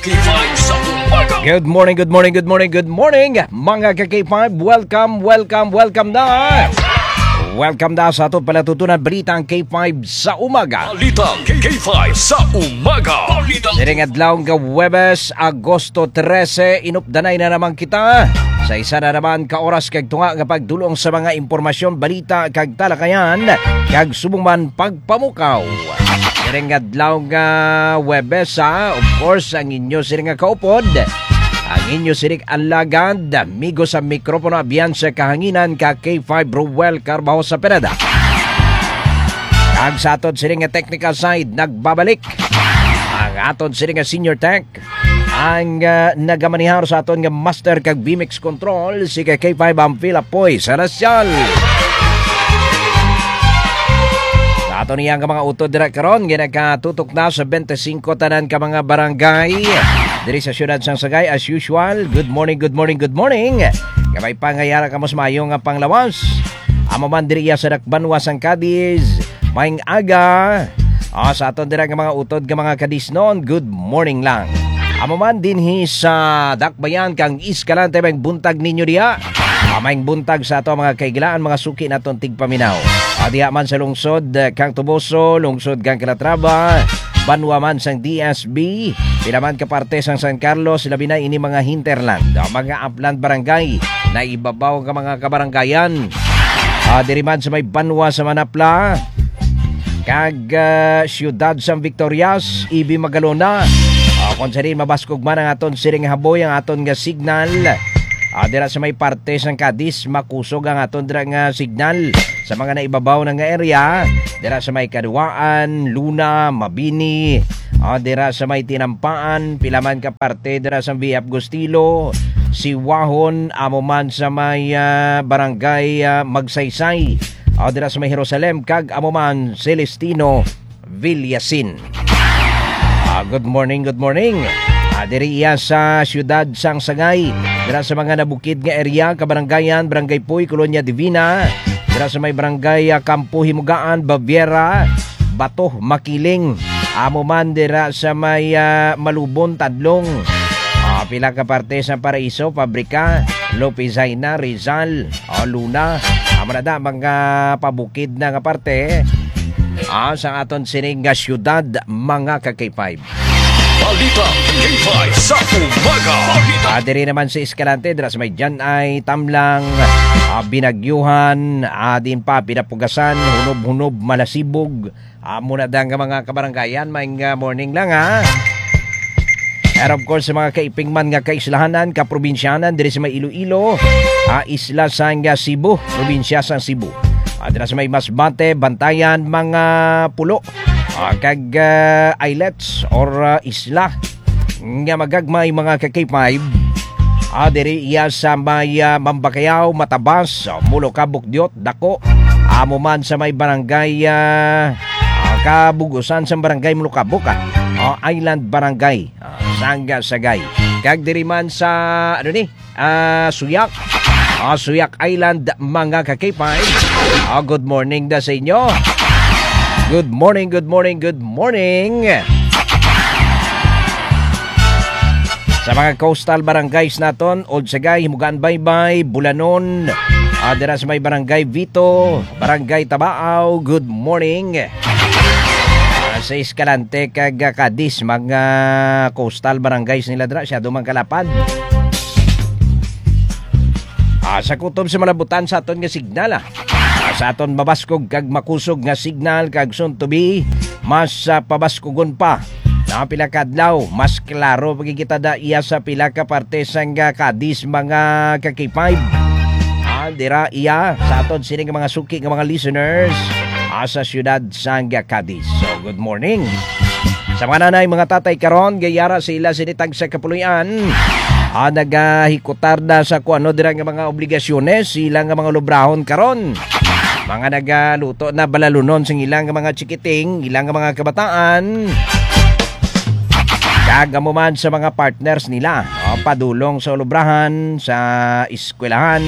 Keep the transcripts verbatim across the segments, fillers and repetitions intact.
K five sa umaga. Good morning, good morning, good morning, good morning mga ka-K five. Welcome, welcome, welcome na. Welcome na sa ato palatutunan balitang K five sa umaga. Balitang K five sa umaga. Balitang Siring adlaw nga Huwebes, Agosto trese, inupdanay na naman kita sa isa na naman ka oras kag tunga nga pagdulong sa mga impormasyon, balita kag talakayan kag subong pagpamukaw. Siring adlaw nga Huwebes, ha? Of course, ang inyo siring nga kaupod, ang inyo siring alagad, amigo sa mikropono, abiyan sa kahanginan ka K five Ruel Carbaho sa Pereda. Kag sa aton siring nga technical side, nagbabalik ang aton siring nga senior tech, ang uh, nagamanihar sa aton nga master kag B M X control, si K five ang Pilapoy Salasyal. Sa aton niyang mga utod dira karon, ginakatutok na sa twenty-five tanan ka mga barangay diri sa siyudad sang Sagay. As usual, good morning, good morning, good morning. Kamay pangayara kamos mayo nga panglawas. Amo man diri sa Dakbanwa sang Cadiz, maing aga. Ah, sa aton dira nga mga utod nga mga kadis noon, good morning lang. Amo man dinhi sa Dakbayan kang Escalante, may buntag ninyo diha. Maing buntag sa ato mga kaigilaan, mga suki naton tigpaminaw. Diha man sa lungsod kang Tuboso, lungsod kang Calatrava, Banwa man sang D S B, pinaman ka parte sang San Carlos, labi na ini mga hinterland, mga upland barangay na ibabaw ka mga kabaranggayan. Uh, diri man sa may Banwa sa Manapla, kag uh, siyudad sang Victorias, Ibi Magalona. Uh, kung sa rin mabaskog man ang aton siring haboy, ang aton nga signal. Uh, dira sa may parte sang Cadiz, makusog ang aton dira nga signal sa mga naibabaw ng area. Dira sa may Kaduaan, Luna, Mabini, uh, dira sa may Tinampaan, pilaman ka parte dira sa V F Gustilo, Siwahon, amo man sa may uh, barangay uh, Magsaysay, uh, dira sa may Jerusalem, kag amo man Celestino, Villasin. Uh, good morning, good morning. Uh, diri iya sa siyudad sang Sagay, dira sa mga nabukid nga area, kabaranggayan, Barangay Puy, Colonia Divina, dira sa may barangay uh, Campo Himugaan, Baviera, Bato, Makiling, amo man dira sa may uh, Malubon, Tadlong, uh, pila ka parte sa Paraiso, Pabrika, Lopezayna, Rizal, uh, Luna, amo na da mga pabukid na nga parte uh, sa aton sining nga siyudad, mga ka-K five. Balitang K five sa umaga. Ah, diri naman sa Escalante, dira sa may Janay, Tamlang, ah, Binagyuhan, ah, din pa Pinapugasan, Hunob-Hunob, Malasibog. Ah, muna dang mga kabaranggayan, may uh, morning lang, ha. And of course, sa mga kaiping man nga kaislahanan, kaprobinsyanan, diri sa may Iloilo, ah, isla sang Cebu, probinsya sang Cebu. Ah, dira sa may Masbate, Bantayan, mga pulo, ah, kag uh, islets or uh, isla nga magagmay mga ka-K five. Ah, diri iya sa may uh, Mambakayaw, Matabas, uh, Mulocabok Diot, Dako, amo man sa may barangay uh, uh, Kabugusan sa barangay Mulocabok, uh, Island Barangay, uh, Sangga Sagay, kag diri man sa ano ni uh, Suyak, uh, Suyak Island, mga ka-K five. Uh, good morning da sa inyo. Good morning, good morning, good morning. Sa mga coastal barangays naton, Old Sagay, Himugaan Baybay, Bulanon, uh, dira sa may barangay Vito, barangay Tabaaw, good morning. Uh, sa Escalante, kag Cadiz, mga coastal barangays nila dira, siya dumang kalapad. Uh, sa kutob sa malabutan sa aton nga signal, ah. Sa aton mabaskog kag makusog nga signal kag soon to be mas uh, pabaskogon pa na pila kadlaw, mas klaro pagkikita da iya sa pila ka parte sang Cadiz, mga ka-K five. Ah, dira iya sa aton sining mga suki nga mga listeners ah, sa siyudad sang Cadiz. So good morning sa mga nanay, mga tatay karon, gayara sila sinitag sa kapuluyan. Ah, nagahikutar na sa kuano dira nga mga obligasyones, sila nga mga lubrahon karon. Mga nagaluto na balalunon sa ilang mga chikiting, ilang mga kabataan. Kagamo man sa mga partners nila, o, padulong sa lubrahan, sa eskwelahan.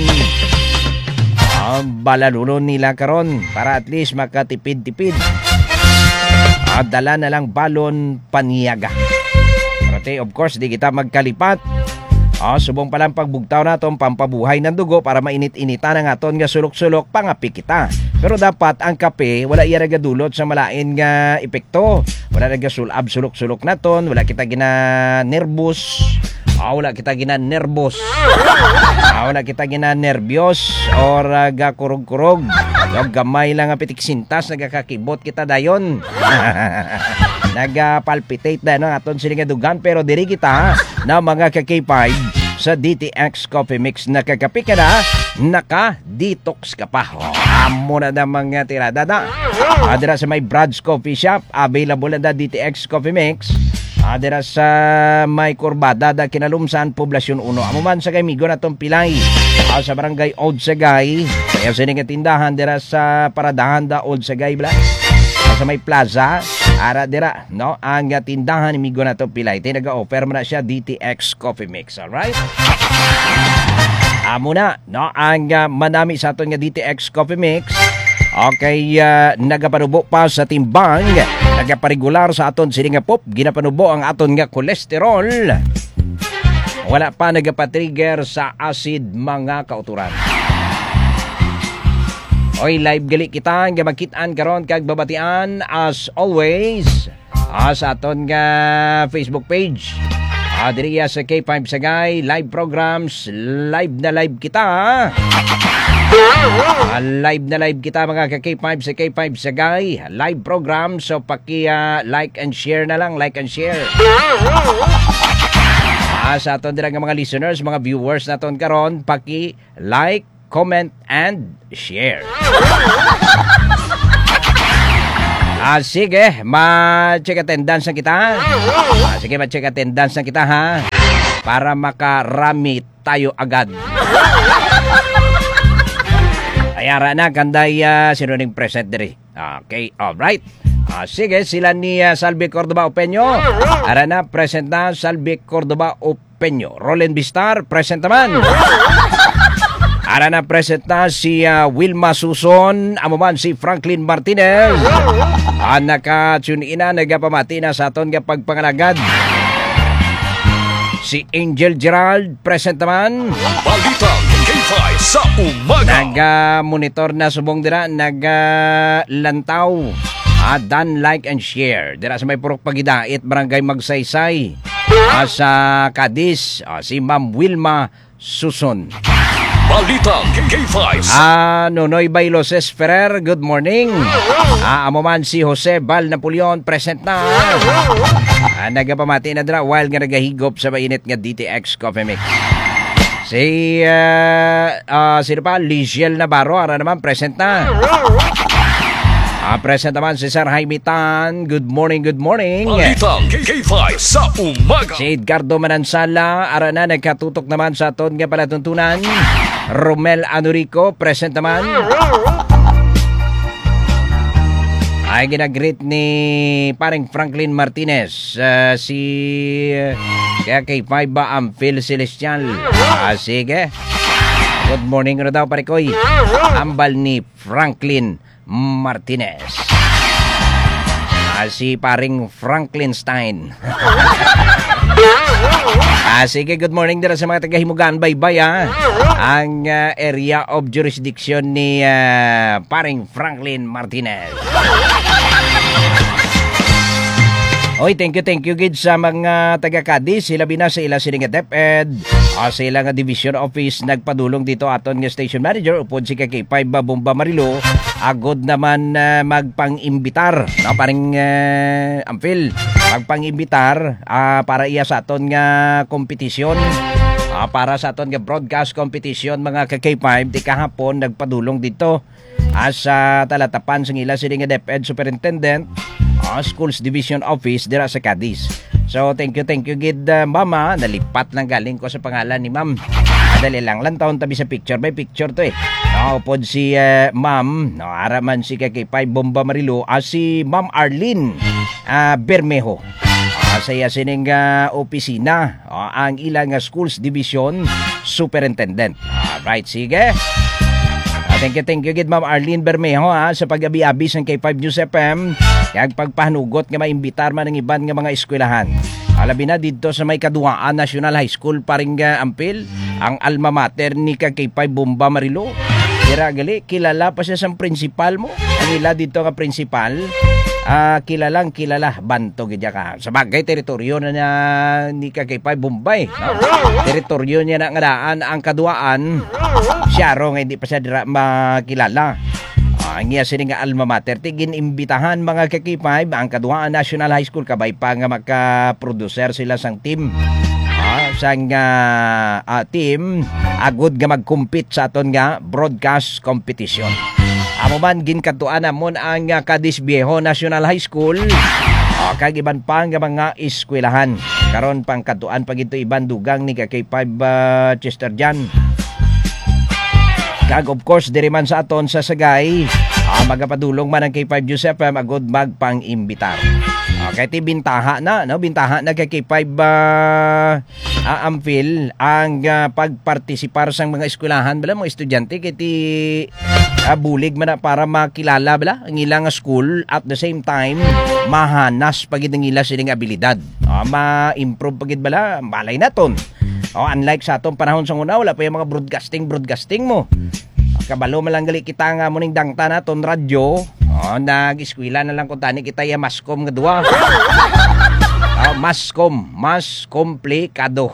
Ang balalunon nila karon para at least makatipid-tipid. At dala na lang balon paniyaga. Para Pati of course di kita magkalipat. Oh, subong palang pagbugtaw naton pampabuhay ng dugo para mainit-initan ang aton nga sulok-sulok pangapi kita. Pero dapat ang kape wala iya nagadulot sa malain nga epekto. Wala nagasulab sulok-sulok naton, wala kita gina nervous. Ah, wala kita gina nervous. Ah, wala kita gina nervyos or uh, gakurog-kurog. Yung gamay lang ang pitik sintas nagakakibot kita dayon. Nagapalpitate na ng aton siling dugan pero diri kita na mga ka-K five sa D T X Coffee Mix na kakapi ka na naka-detox ka pa. Oh, amo na na mga tirada na. Adira sa may Brad's Coffee Shop available na da D T X Coffee Mix. Adira sa may Corbada da Kinalumsan Poblasyon uno. Amo man sa kaymigo na tong pilay. Ah, sa barangay Old Sagay. Kaya sa nga tindahan dira sa paradahan da Old Sagay bla. Sa may plaza ara dira no ang tindahan ni migo na to pilay tay naga-offer mo na siya D T X Coffee Mix. All right, amo na no ang uh, manami sa aton nga D T X Coffee Mix. Okay, uh, nagapanubo pa sa timbang, nagaparegular sa aton sining nga pop, ginapanubo ang aton nga kolesterol, wala pa nagapatrigger sa acid mga kauturan. Oy, live gali kita nga magkit-an karon kag babatian as always ah, sa aton nga Facebook page. Ah, diri sa K five Sagay live programs, live na live kita. Ah, live na live kita mga ka-K five sa K five Sagay live program, so paki uh, like and share na lang, like and share. Ah, sa aton dira nga mga listeners, mga viewers naton karon, paki like, comment, and share. Ah, sige, ma-check attendance na kita. Ah, sige, ma-check attendance na kita ha. Para makarami tayo agad. Ayara na, kanday uh, sinunod present diri. Okay, alright. Ah, sige, sila ni uh, Salvi Cordoba Opeño. Ara na, present na Salvi Cordoba Opeño. Roland Bistar, present naman. Ara na present na si uh, Wilma Suson, amo man si Franklin Martinez. Ah, naka-tune in na, nagapamati na sa aton nga pagpangalagad. Si Angel Gerald, present naman. Balitang K five sa umaga. Naga-monitor na subong dira, naga-lantaw. Ah, dan, like, and share. Dira sa may purok pagidait, barangay Magsaysay. Ah, sa Cadiz, ah, si Ma'am Wilma Suson. Balitang K five. Ah, Nonoy Bailoses Ferrer, good morning. Ah, amo man si Jose Val Napoleon, present na. Ah, nagapamati na dira while nga nagahigop sa mainit nga D T X Coffee Mix. Si uh, uh, sino pa? Ligiel Navarro, ara naman present na. Ah, present naman si Sir Jaime Tan. Good morning, good morning. Balitang K five sa umaga. Si Edgardo Manansala, ara na nagkatutok naman sa aton nga palatuntunan. Romel Anurico, present naman. Ay ginagreet ni paring Franklin Martinez. Uh, si uh, kaya kay five ba ang Phil Celestial. Ah, sige. Good morning na daw parikoy. Ambal ni Franklin Martinez. Ah, si paring Franklin Stein. Ah, sige, good morning dira sa mga taga-Himugan, Baybay ha. Ang uh, area of jurisdiction ni uh, paring Franklin Martinez. Oy, thank you, thank you gid sa mga taga-Cadiz. Sila bina sa ila sining nga DepEd. Ah, sa ila nga division office nagpadulong dito aton nga station manager upod si K five ba Bomba Marilo. Agod naman uh, magpang-imbitar. No, paring uh, Ampil, magpang-imbitar uh, para iya sa aton nga kompetisyon. Uh, para sa aton nga broadcast competition mga K five di kahapon nagpadulong dito uh, sa talatapan sa ila sining nga DepEd Superintendent. Uh, Schools Division Office dira sa Cadiz. So thank you, thank you gid uh, mama. Nalipat lang galing ko sa pangalan ni ma'am. Dali lang lang taon tabi sa picture by picture to eh. No, pod si uh, ma'am, no, araman si K five Bomba Marilo, uh, si Ma'am Arlene uh, Bermejo. Uh, sa iya sining uh, opisina, uh, ang ilang uh, Schools Division Superintendent. Uh, right, sige. Thank you, thank you gid Ma'am Arlene Bermejo ha, sa pag-abi-abi sa K five News F M. Kag pagpahanugot nga maimbitar man ng iban nga mga eskwelahan. Alabi na dito sa may Kaduaan National High School paring uh, Ampil, ang alma mater ni Kakaypay Bomba Marilo. Kira gali, kilala pa siya sa principal mo. Ang ila dito ka principal, uh, kilalang kilala, banto gidya ka. Sa bagay, teritoryo na niya ni Kakaypay Bombay. No? Teritoryo niya na ngadaan ang Kaduaan. Siya ro nga hindi pa siya dira makilala. Ang iya sini nga alma mater, tigin imbitahan mga Kakaypay ang Kaduaan National High School kabay pa nga maka-producer sila sang team. Ah, sang uh, uh, team agud nga mag-compete sa aton nga broadcast competition. Amo man ginkatuan namon ang uh, Cadiz Viejo National High School. Uh, kag iban pa nga mga eskwelahan. Karon pang katuan pag ito iban dugang ni Kakaypay uh, Chester Jan. Kag of course diri man sa aton sa Sagay, uh, magapadulong man ang K five Joseph um, agud magpang-imbitar. Okay, ti bintaha na, no? Bintaha na kay K five uh, uh, Ampil ang uh, pagpartisipar sa mga eskwelahan bala mga estudyante kay ti uh, bulig man na para makilala bala ang ilang school at the same time mahanas pagid ang ila sining abilidad. Uh, ma-improve pagid bala malay naton. Oh, unlike sa atong panahon sa una, wala pa yung mga broadcasting broadcasting mo. Kabalo malang gali kita nga muning dangta naton radyo. Oh, nag-eskwela na lang kung tani kita ya mascom nga duwa. Oh, mascom, mas komplikado.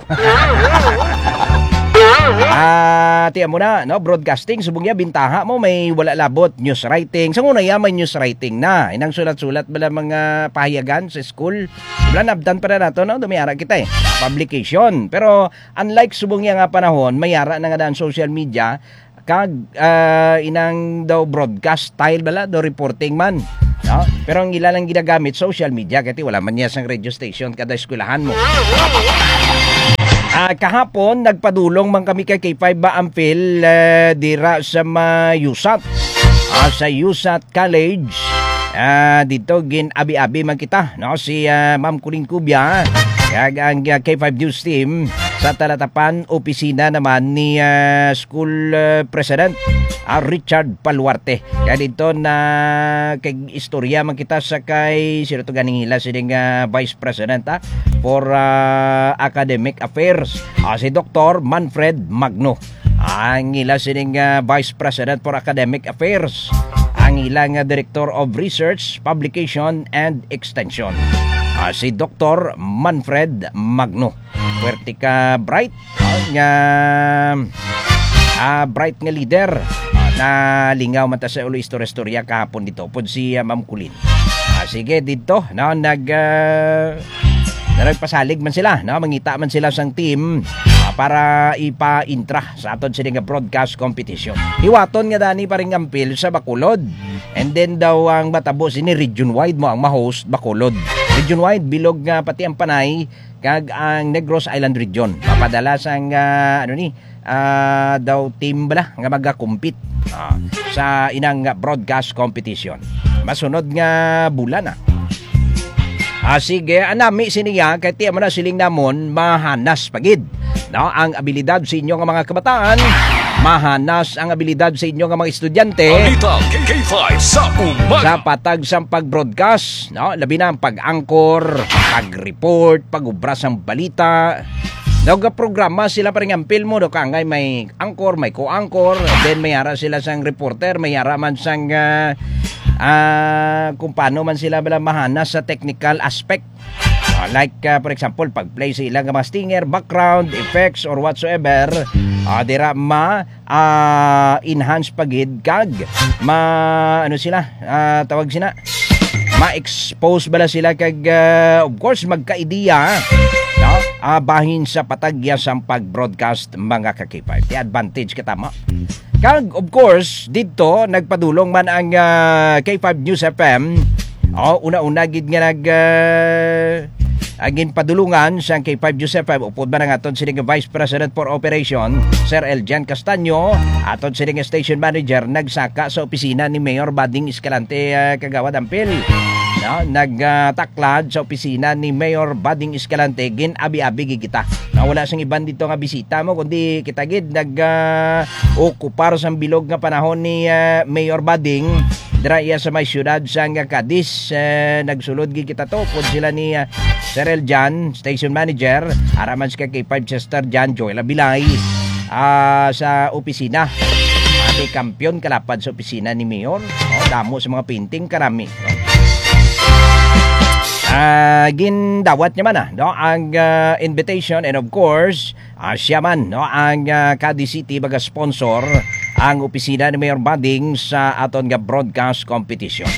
Ah, tiyan mo na, no, broadcasting subong ya bintaha mo may wala labot news writing. Sa una ya may news writing na. Inang sulat-sulat bala mga pahayagan sa school. Wala nabdan pa na nato, no, dumiyara kita eh. Publication. Pero unlike subong ya nga panahon, mayara na nga daan social media kag uh, inang daw broadcast style bala daw reporting man. No? Pero ang ila lang ginagamit social media kasi wala man niya sang radio station kada eskwelahan mo. Uh, kahapon, nagpadulong man kami kay K five ba Ampil uh, dira sa Mayusat. Uh, sa Yusat College. Uh, dito, gin-abi-abi man kita. No? Si uh, Ma'am Kuling Kubya, kag ang uh, K five News team sa talatapan opisina naman ni uh, school uh, president uh, Richard Paluarte. Kaya dito na kay istorya man kita sa kay sino to ganing hila sining uh, vice president uh, for uh, academic affairs uh, si Doctor Manfred Magno. Ang ila sining uh, vice president for academic affairs, ang ilang uh, director of research, publication and extension. Uh, si Doctor Manfred Magno. Puwerte ka bright uh, nga uh, bright nga leader uh, na lingaw mata sa ulo istorya-istorya kahapon dito pod si uh, Ma'am Kulin. Uh, sige dito no nag uh, nagpasalig man sila no mangita man sila sang team uh, para ipa-intra sa aton sining broadcast competition. Hiwaton nga dani paring Ampil sa Bacolod. And then daw ang matabo sini region wide mo ang ma-host Bacolod. Region wide bilog nga pati ang Panay kag ang Negros Island region. Mapadala sang uh, ano ni uh, daw team bala nga maga-compete uh, sa inang broadcast competition. Masunod nga bulan na. Ah, sige, anami siniya kay tiyan mo na siling namon mahanas pagid. No, ang abilidad sa inyo nga mga kabataan, mahanas ang abilidad sa inyo nga mga estudyante. Balita K K five sa umaga. Sa patag sa pag-broadcast, no, labi na ang pag-angkor, pag-report, pag-ubra sang balita. Nagka-programa sila pa rin Ampil mo, do kangay may angkor, may co-angkor, then may ara sila sang reporter, may ara man sang uh, uh, kung paano man sila bala mahanas sa technical aspect. Uh, like uh, for example, pag-play sa ilang mga stinger, background, effects, or whatsoever, uh, dira ma uh, enhance pagid kag ma ano sila, uh, tawag sila, ma-expose bala sila kag uh, of course magka-ideya no? Uh, bahin sa patagya sa pag-broadcast mga kakipay. The advantage katama. Kag of course dito nagpadulong man ang uh, K five News F M. Oh, una-una gid nga nag uh, agin padulungan sa K five News F M upod man ang aton sining Vice President for Operation Sir Eljan Castaño, aton sining Station Manager nagsaka sa opisina ni Mayor Bading Escalante uh, Kagawad Ampil. No, nagtaklad uh, sa opisina ni Mayor Bading Escalante gin abi-abi kita. No, wala sang iban dito nga bisita mo kundi kita gid nag uh, okupar sa bilog nga panahon ni uh, Mayor Bading dira iya sa may syudad sa nga Cadiz. Uh, nagsulod gi kita to pod sila ni uh, Serel Jan, station manager, araman sa kay five Chester Jan Joel Abilay uh, sa opisina. Ati kampiyon kalapad sa opisina ni Mayor. Oh, damo sa mga painting karami. No? Uh, gindawat niya man ah, no? Ang uh, invitation, and of course uh, siya man, no? Ang uh, Cadiz City baga sponsor ang opisina ni Mayor Bading sa aton nga broadcast competition.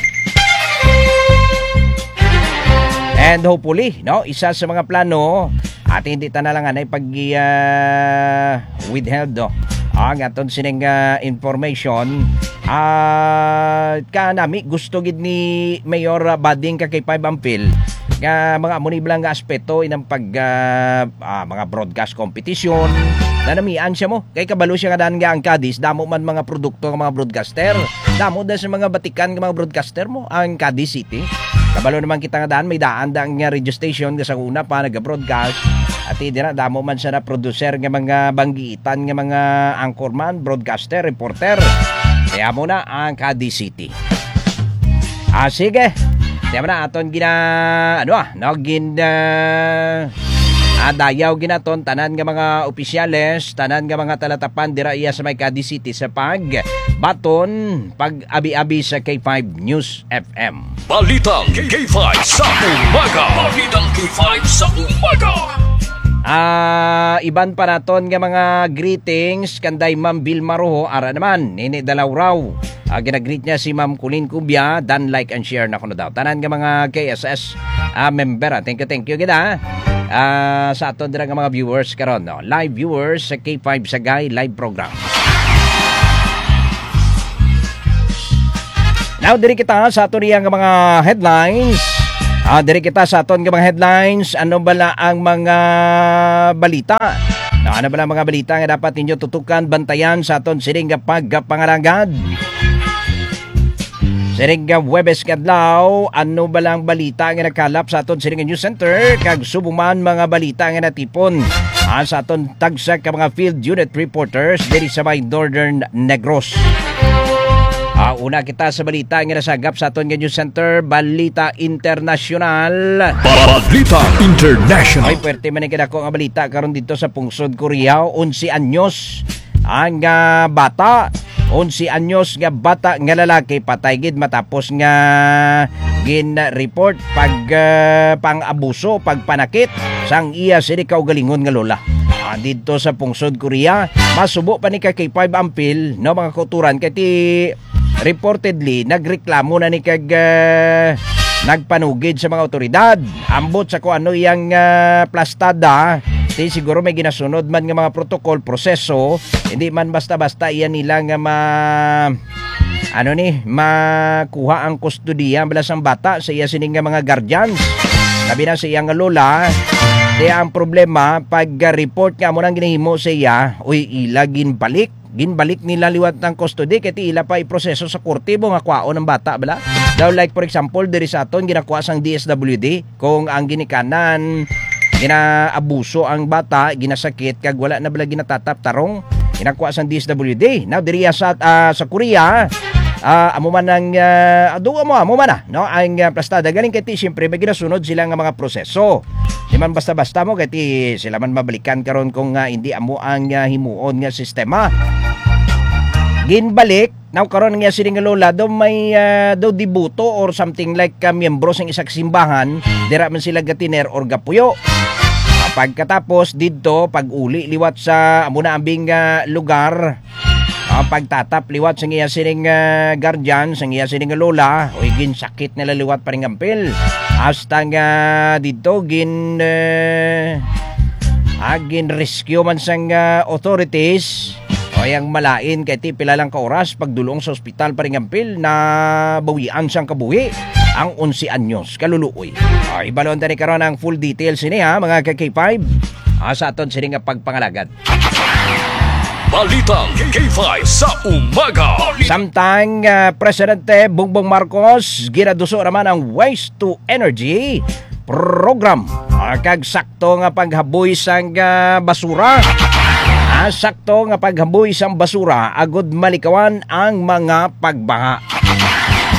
And hopefully, no, isa sa mga plano at hindi ta na lang anay pag uh, withheld, no, ang aton sining uh, information. Uh, kanami gusto gid ni Mayor Bading ka kay Five Ampil nga mga muniblang nga aspeto inang pag uh, uh, mga broadcast competition. Nanamian siya mo kay kabalo siya nga daan nga ang Cadiz, damo man mga produkto ng mga broadcaster, damo da sa mga batikan ng mga broadcaster mo ang Cadiz City. Kabalo naman kita nga daan may daan da nga radio station nga sa una pa naga-broadcast at dira damo man siya na producer nga mga banggitan nga mga anchorman, broadcaster, reporter. Kaya muna ang Cadiz City. Ah sige. Kaya muna aton gina ano ah, no gin uh, Ah, dayaw ginaton tanan nga mga opisyales, tanan nga mga talatapan dira iya sa may Cadiz City sa pag baton pag abi-abi sa K five News F M. Balitang K five sa umaga. Balitang K five sa umaga. Ah, iban pa naton nga mga greetings kanday Ma'am Vilma Rojo ara naman nini dalaw raw. Uh, ginagreet niya si Ma'am Kulin Kubya, dan like and share na ko na daw. Tanan nga mga K S S uh, member. Thank you, thank you kita. Uh, sa aton dira nga mga viewers karon, no? Live viewers sa K five Sagay live program. Now diri kita sa aton nga mga headlines. Ah, uh, diri kita sa aton nga mga headlines. Ano bala ang mga balita? No, ano bala ang mga balita nga dapat ninyo tutukan, bantayan sa aton siring nga pagpangaragad? Siring nga Webes kadlaw, ano ba lang balita nga nakalap sa aton siring News Center kag subuman mga balita nga natipon ah, sa aton tagsa ka mga field unit reporters diri sa may Northern Negros. Ah, una kita sa balita nga nasagap sa aton News Center, balita internasyonal. Balita international. Ay puwerte man kita ko nga balita karon dito sa Pungsod Curiao, eleven anyos ang uh, bata. eleven anyos nga bata nga lalaki patay gid matapos nga gin-report pag uh, pang-abuso, pagpanakit sang iya sini kaugalingon nga lola. Ah, dito sa Pungsod Korea, masubo pa ni ka kay Five Ampil, no mga kauturan kay ti reportedly nagreklamo na ni kag uh, nagpanugid sa mga otoridad. Ambot sa kung ano iyang uh, plastada, di siguro may ginasunod man nga mga protokol, proseso, hindi man basta-basta iyan nila nga ma ano ni makuha ang kustodiya bala sang bata sa iya sining nga mga guardians. Sabi na sa iyang lola, di ang problema pag report nga mo nang ginahimo sa iya, uy ila ginbalik ginbalik nila liwat ng custody kaya ila pa iproseso sa korte mo nga kwaon ng bata bala. Daw like for example diri sa aton ginakuha sang D S W D kung ang ginikanan ginaabuso ang bata, ginasakit kag wala na bala ginatatap tarong, ginakuha sang D S W D. Now diri sa uh, sa Korea, uh, amo man ang uh, duwa mo amo man no ang uh, plastada galing kay ti syempre may ginasunod sila nga mga proseso. Di man basta-basta mo kay ti sila man mabalikan karon kung uh, hindi amo ang uh, himuon nga sistema. Ginbalik now karon nga sining lola do may uh, do dibuto or something like uh, miyembro sang isang simbahan, dira man sila gatiner or gapuyo. Uh, pagkatapos didto pag-uli liwat sa amo na ambing uh, lugar, uh, pagtatap liwat sang iya sining uh, guardian sang iya sining lola, oy gin sakit nila liwat pa ring ampil. Hasta nga didto gin uh, agin rescue man sang uh, authorities. O yang malain kay ti pila lang ka oras pagdulong sa ospital pa ring ampil na bawian sang kabuhi ang eleven anyos kaluluoy. Ay balon tani karon ang full details ini ha mga K five. Ah, sa aton sini nga pagpangalagad. Balitang K five sa umaga. Samtang uh, Presidente Bongbong Marcos ginaduso naman ang Waste to Energy program. Uh, kag sakto nga paghaboy sang uh, basura. Ah, sakto nga paghaboy sang basura agud malikawan ang mga pagbaha.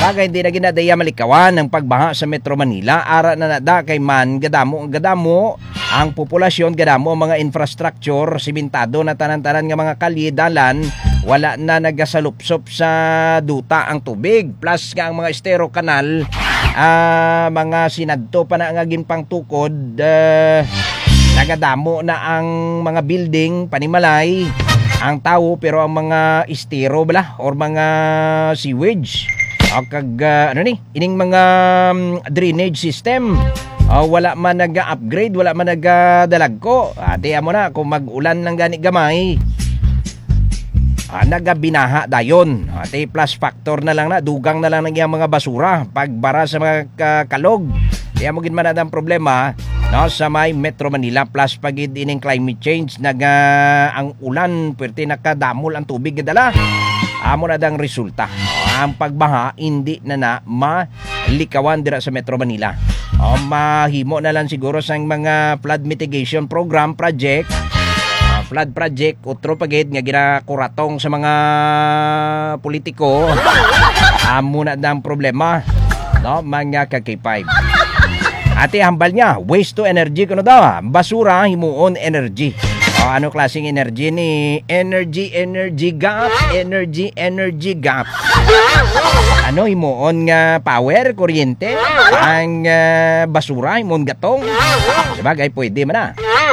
Bagay hindi na ginadaya malikawan ng pagbaha sa Metro Manila. Ara na nada kay man gadamo gadamo ang populasyon, gadamo ang mga infrastructure, simentado na tanan-tanan nga mga kalye, dalan, wala na nagasalupsop sa duta ang tubig. Plus nga ang mga estero kanal, uh, mga sinadto pa na nga ginpang tukod, uh, nagadamo na ang mga building, panimalay ang tao, pero ang mga estero bala or mga sewage o kag uh, ano ni ining mga um, drainage system, uh, wala man naga-upgrade, wala man nagadalag ko. Ate amo na kung mag-ulan ng gani gamay, uh, nagabinaha dayon. Ate plus factor na lang na dugang na lang ng mga basura pagbara sa mga uh, kalog. Kaya mo gid man ang problema no sa may Metro Manila. Plus pagid ining climate change, naga ang ulan perti nakadamol ang tubig dala. Amo na dang resulta. Ang pagbaha hindi na na malikawan dira sa Metro Manila. O, mahimo na lang siguro sa mga flood mitigation program project. Uh, flood project utro pagid nga ginakuratong sa mga politiko. Amo na dang problema no mga ka K five. Ate hambal niya, waste to energy kuno daw. Basura himuon energy. O, ano klaseng energy ni? Energy, energy gap, energy, energy gap. Ano himuon nga power, kuryente? Ang uh, basura himuon gatong. Sabagay pwede man na.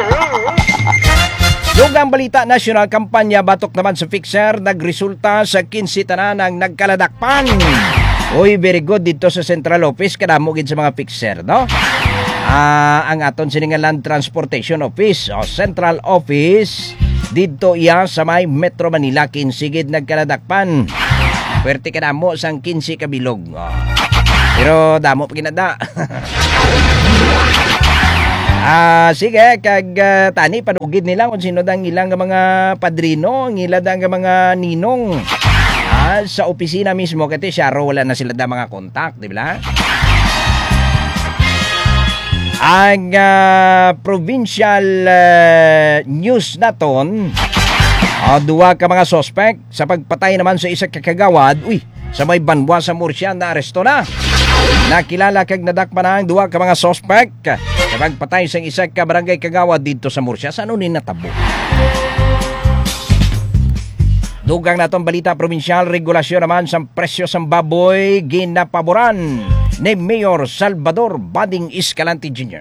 Dugang balita, national kampanya batok naman sa fixer, nagresulta sa kinsi tanan ang nagkaladakpan. Uy, very good dito sa Central Office, kadamo gid sa mga fixer, no? Uh, ang aton sininga Land Transportation Office o Central Office dito iya sa may Metro Manila, kinsi gid nagkaladakpan. Pwerte kadamo sang kinsi kabilog. Oh. Pero damo pa ginada. Ah, sige kag uh, tani panugid nila kung sino dang ilang mga padrino, ngila dang mga ninong. Ah, sa opisina mismo kasi syaro wala na sila da mga contact, di ba? Ang uh, provincial uh, news naton, uh, duwa ka mga suspect sa pagpatay naman sa isa kakagawad, uy, sa may Banwa sa Murcia na aresto na. Nakilala kag nadakpan na ang duwa ka mga suspect sa pagpatay sa isa ka barangay kagawad dito sa Murcia. Sa ano ni natabo? Dugang natong balita probinsyal, regulasyon naman sa presyo sa baboy ginapaboran ni Mayor Salvador Bading Escalante Junior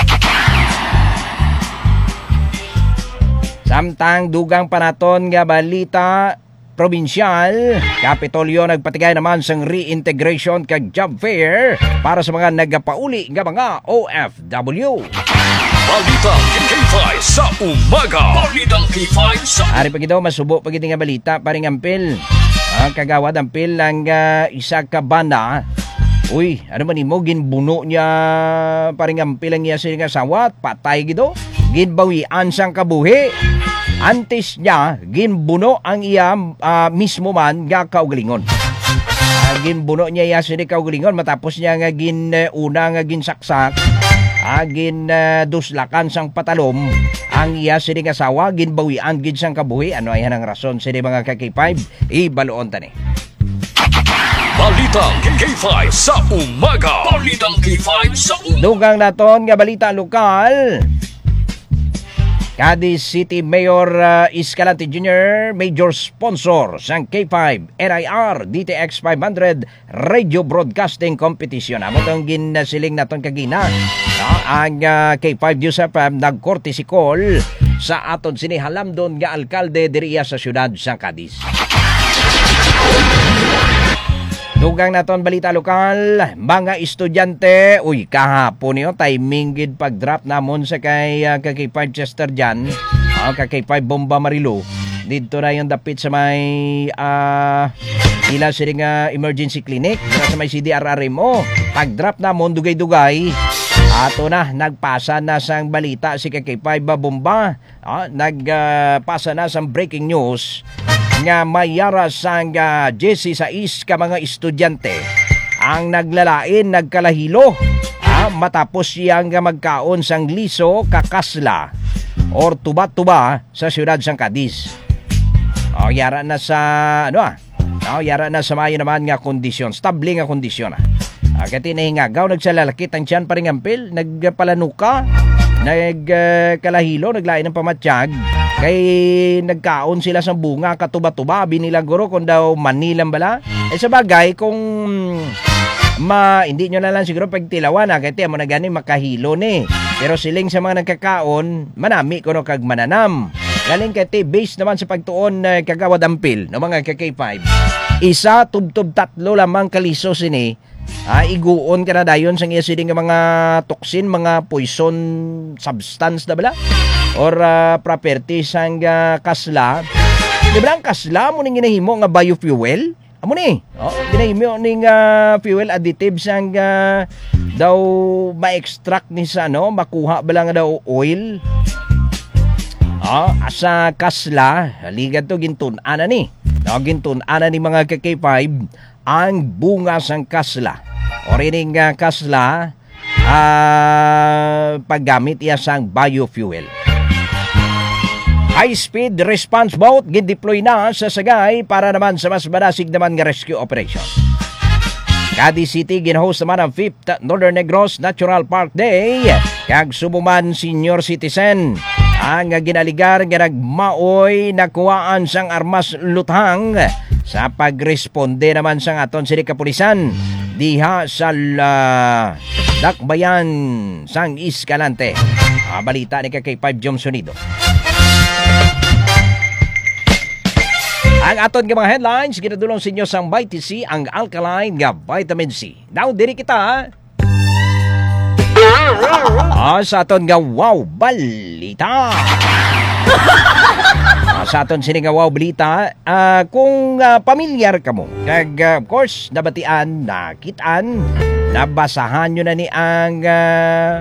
Samtang dugang panaton nga balita probinsyal, Kapitolyo nagpatigay naman sang reintegration kag job fair para sa mga nagapauli nga mga O F W. Balitang K five sa umaga. Balitang K five sa Ari pagi daw masubo pagi nga balita paring ampil. Ang kagawad ampil ang uh, isa ka banda. Uy, ano man imo ginbuno niya paring ampil ang iya nga sawat, patay gido. Ginbawian sang kabuhi. Antes niya ginbuno ang iya uh, mismo man nga kaugalingon. Uh, ginbuno niya iya sini kaugalingon matapos niya nga gin uh, una nga ginsaksak. Agin uh, duslakan sang patalom ang iya sini nga sawa, ginbawian gid sang kabuhi. Ano ay ang rason sini mga K five? Ibaloon tani. Balitang K five sa umaga. Balitang K five sa umaga. Dugang naton nga balita lokal. Cadiz City Mayor uh, Escalante Junior major sponsor sang K five N I R D T X five hundred Radio Broadcasting Competition. Amo tong ginasiling naton kagina. No, ang uh, K five News F M nagkorte si call sa aton sinihalamdon nga alkalde diriya sa syudad sang Cadiz. Dugang naton balita lokal, mga estudyante, uy kahapon niyo timing gid pag-drop namon sa kay uh, K five Chester Jan, uh, K five Bomba Marilo. Dito na yung dapit sa may uh, ila siring uh, emergency clinic, sa may C D R R M O. Pag-drop namon dugay-dugay. Ato na nagpasa na sang balita si K five Bomba, uh, nagpasa uh, na sang breaking news nga mayara sang uh, Jesse sa is ka mga estudyante ang naglalain nagkalahilo ah, matapos siyang magkaon sang liso kakasla or tuba-tuba sa siyudad sang Cadiz. O yara na sa ano ah No, yara na sa mayo naman nga kondisyon, stable nga kondisyon. Ah. Uh, kati nahingagaw, nagsalalakit ang tiyan paring ampil, nagpalanuka, nagkalahilo, uh, naglain ng pamatsyag, kay nagkaon sila sa bunga, katuba-tuba, binilaguro kung daw Manilang bala. Eh sa bagay, kung ma, hindi nyo na lang siguro pagtilawan, ah, kaya mo na gani makahilo ni. Pero siling sa mga nagkakaon, manami ko no kag mananam. Galing kay based naman sa pagtuon uh, kagawad ampil no mga K K five. Isa tubtub tatlo lamang kaliso sini. Ah, iguon ka na dayon sang iya sining mga toxin, mga poison substance na bala or uh, property sang uh, kasla. Di ba ang kasla mo ning ginahimo nga biofuel? Amo ni. Oh, ginahimo ning uh, fuel additives sang uh, daw ma-extract ni sa ano, makuha ba lang daw oil. Ah, asa kasla, ligad to gintun-ana ni. No, gintun-ana ni mga K K five ang bunga sang kasla. O rining uh, kasla, uh, paggamit iya sang biofuel. High-speed response boat gin-deploy na sa Sagay para naman sa mas madasig naman nga rescue operation. Cadiz City gin-host naman ang fifth Northern Negros Natural Park Day kag sumuman senior citizen ang ginaligar nga nagmaoy nakuhaan sang armas luthang sa pagresponde naman sang aton sini kapulisan diha sa uh, Dakbayan sang Escalante. Ah, balita ni K K five Jom Sonido. Ang aton nga mga headlines ginadulong sa inyo sang Vitamin C, ang alkaline nga vitamin C. Now diri kita ah, sa aton nga wow balita. ah, sa aton sini nga wow balita, uh, kung uh, pamilyar ka mo kag uh, of course nabatian, nakitaan, nabasahan nyo na ni ang uh,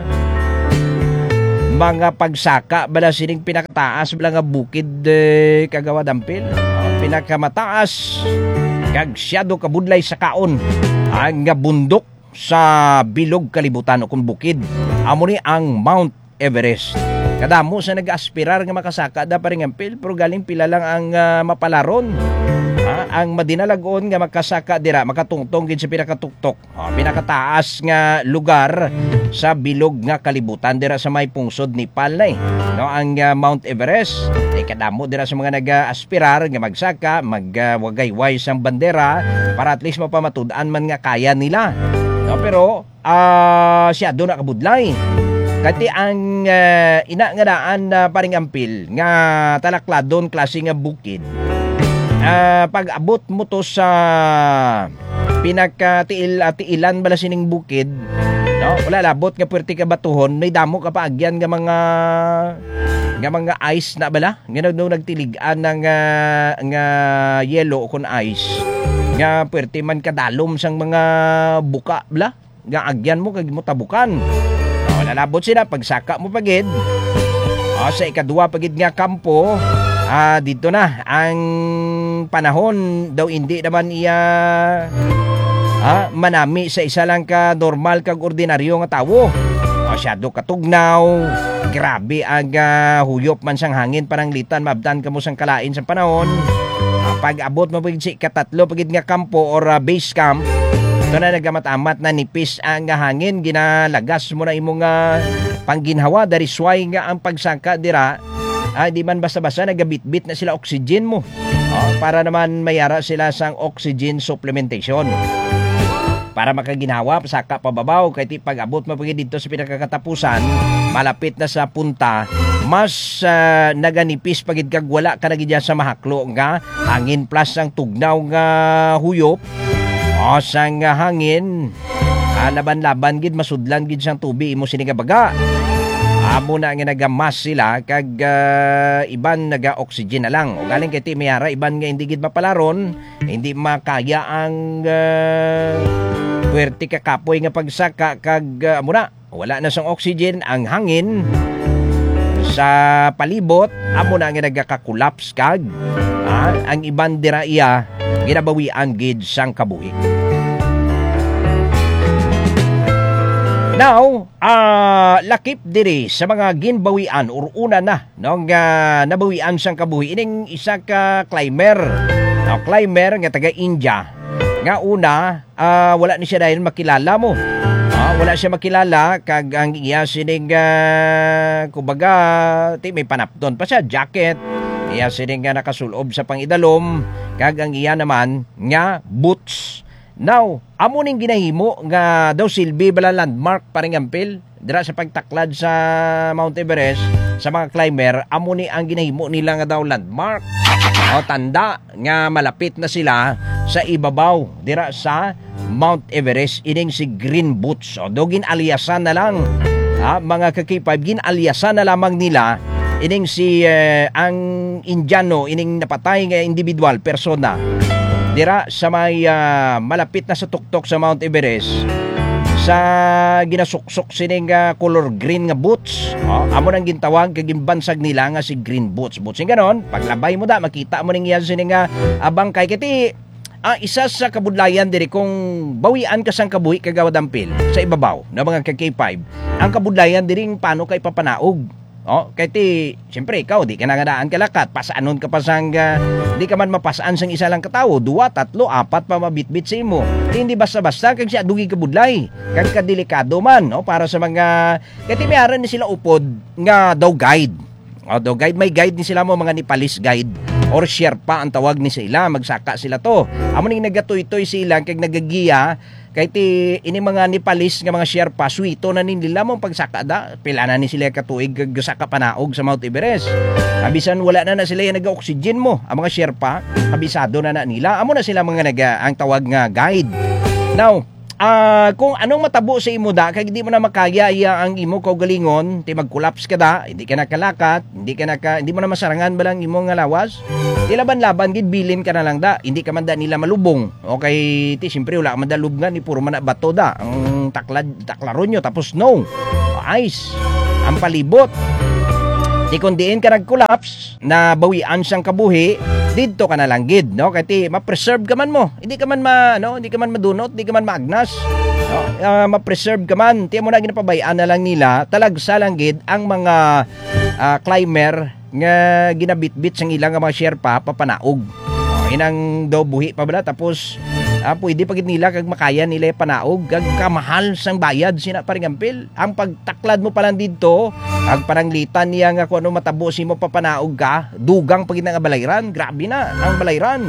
mga pagsaka bala sining pinakataas bala nga bukid eh, kagawad ampil. Pinakamataas kag siyado kabudlay sa kaon ang bundok sa bilog kalibutan o kung bukid amo ni ang Mount Everest. Kadamo sa nag-aspirar nga makasaka da pa ring ampil pero galing pila lang ang uh, mapalaron. Ha? Ang madinalagon nga makasaka dira makatungtong gid sa pinakatuktok, ha? Pinakataas nga lugar sa bilog nga kalibutan dira sa may pungsod Nepal na eh. No, ang uh, Mount Everest ay kadamo dira sa mga nag-aspirar nga magsaka, magwagayway uh, sang bandera para at least mapamatud-an man nga kaya nila. No, pero uh, siya do na kabudlay. Kati ang uh, ina nga daan na uh, paring ampil nga talakladon klase nga bukid. Uh, pag abot mo to sa pinakatiil at tiilan bala sining bukid, no, wala labot nga puwerte ka batuhon, may damo ka paagyan nga mga nga mga ice na bala nga no, nagtiligan ng uh, nga yellow o kun ice nga puwerte man kadalom sang mga buka bala nga agyan mo kag mo tabukan. No, wala labot sila pagsaka mo pagid. O, sa ikadua pagid nga kampo, ah, dito na ang panahon daw hindi naman iya ah, manami sa isa lang ka normal kag ordinaryo nga tawo. Masyado katugnaw, grabe ang uh, huyop man sang hangin pananglitan mabdan kamo sang kalain sa panahon. Ah, pag abot mo pagid si katatlo pagid nga kampo or uh, base camp, ito na nagamat-amat na nipis ang uh, hangin, ginalagas mo na imong uh, pangginhawa dari sway nga ang pagsangka dira. Ah, di man basta-basta nagabit-bit na sila oxygen mo. Oh, para naman mayara sila sang oxygen supplementation. Para makaginawa, saka pababaw, kahit pag-abot mapagin dito sa pinakakatapusan, malapit na sa punta, mas uh, naganipis pagid kag wala ka nagidya sa mahaklo nga, hangin plus ang tugnaw nga huyop, o sang uh, hangin, ah, laban-laban gid, masudlan gid sang tubi, imo sinigabaga. Amo na nga nagamas sila kag uh, iban naga-oxygen na lang. O galing kay Timiyara, iban nga hindi gid mapalaron, hindi makaya ang uh, puwerte ka kapoy nga pagsaka kag uh, amo na, wala na sang oxygen ang hangin sa palibot, amo na nga nagaka-collapse kag ah, ang iban dira iya ginabawian gid sang kabuhi. Now, uh, lakip diri sa mga ginbawian or una na nung uh, nabawian sang kabuhi ining isa ka climber No, climber nga taga India. Nga una, uh, wala ni siya dahil makilala mo. Uh, wala siya makilala kag ang iya sining uh, kumbaga ti may panapton pa siya jacket. Iya sining nga nakasulob sa pangidalom kag ang iya naman nga boots. Now, amo ning ginahimo nga daw silbi bala landmark paring ampil dira sa pagtaklad sa Mount Everest sa mga climber, amo ni ang ginahimo nila nga daw landmark. O tanda nga malapit na sila sa ibabaw dira sa Mount Everest ining si Green Boots. O do ginalyasan na lang ha, mga ka-K five, ginalyasan na lamang nila ining si uh, ang Indiano ining napatay nga individual persona dira sa may uh, malapit na sa tuktok sa Mount Everest sa ginasuksok sining uh, color green nga boots. Oh, amo nang gintawag kag ginbansag nila nga si Green Boots. Boots sing ganon, paglabay mo da makita mo ning yan sining uh, abang kay kiti ah, isa sa kabudlayan diri kung bawian ka sang kabuhi kagawad ampil sa ibabaw na mga ka-K five. Ang kabudlayan diri paano kay papanaog. Oh, kay ti, siyempre ikaw, di ka nangadaan kalakat, pasaanon ka pa sang, uh, di ka man mapasaan sang isa lang katawo, dua, tatlo, apat pa mabitbit sa imo. Hindi basta-basta, kag siya dugi kabudlay, kag kadelikado man, no, para sa mga, kaya ti mayroon ni sila upod, nga daw guide. O, daw guide, may guide ni sila mo, mga Nepalese guide, or Sherpa ang tawag ni sila, magsaka sila to. Amo ning nagatoy-toy sila, kag nagagiya, kay ti ini mga Nepalese nga mga Sherpa suwito na nila mong pagsaka da pila na ni sila katuig gasaka panaog sa Mount Everest. Kabisan wala na na sila yung naga-oxygen mo ang mga Sherpa, kabisado na na nila amo na sila mga naga ang tawag nga guide. Now Uh, kung anong matabo sa imo da kay hindi mo na makaya iya ang imo kaugalingon ti mag-collapse ka da, hindi ka nakalakat, hindi ka naka hindi mo na masarangan balang imo nga lawas. Ti laban-laban gid bilin ka na lang da, hindi ka man da nila malubong. Okay, ti siyempre wala ka man da lubngan ni puro man na bato da. Ang taklad taklaron nyo tapos no. Ice. Ang palibot. Di kung diin ka nag-collapse na bawian siyang kabuhi, dito ka na lang gid, no? Kaya ma-preserve ka man mo. Hindi ka man ma, no? Hindi ka man madunot, hindi ka man maagnas. No? Uh, ma-preserve ka man. Tiyan mo na ginapabayaan na lang nila, talagsa lang gid ang mga uh, climber nga ginabitbit sang ilang mga Sherpa papanaog. No? Inang daw buhi pa bala tapos Ah, pwede pagit nila kag makaya nila panaog kag kamahal sang bayad sina paring ampil. Ang pagtaklad mo pa lang dito, ang paranglitan niya nga kung ano matabo si mo papanaog ka, dugang pagit nga balayran, grabe na ang balayran.